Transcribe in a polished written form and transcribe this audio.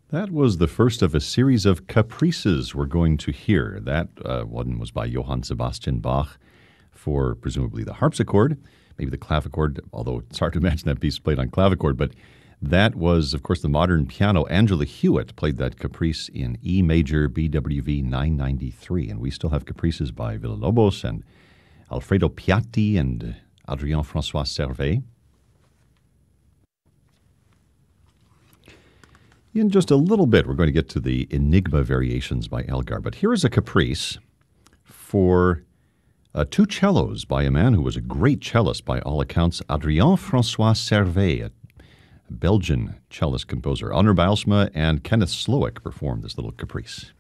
That was the first of a series of caprices we're going to hear. That one was by Johann Sebastian Bach for presumably the harpsichord, maybe the clavichord, although it's hard to imagine that piece played on clavichord. But that was, of course, the modern piano. Angela Hewitt played that caprice in E major BWV 993. And we still have caprices by Villa-Lobos and Alfredo Piatti and Adrien-François Servet. In just a little bit, we're going to get to the Enigma variations by Elgar. But here is a caprice for two cellos by a man who was a great cellist by all accounts, Adrien-François Servet, a Belgian cellist composer. Onur Bijlsma and Kenneth Slowick performed this little caprice.